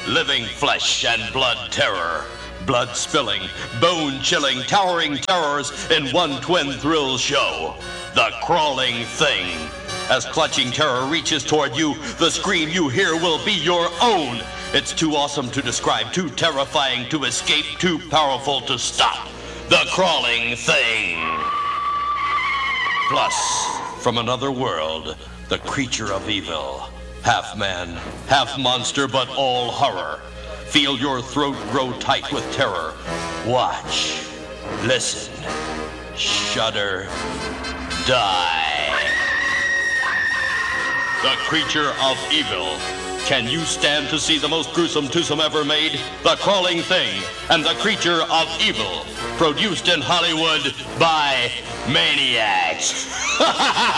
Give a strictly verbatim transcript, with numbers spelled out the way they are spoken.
living flesh and blood terror. Blood-spilling, bone-chilling, towering terrors in one twin thrill show. The Crawling Thing. As clutching terror reaches toward you, the scream you hear will be your own. It's too awesome to describe, too terrifying to escape, too powerful to stop. The Crawling Thing. Plus, from another world, the creature of evil. Half man, half monster, but all horror. Feel your throat grow tight with terror. Watch, listen, shudder, die. The creature of evil. Can you stand to see the most gruesome twosome ever made? The Crawling Thing and the Creature of Evil. Produced in Hollywood by Maniacs.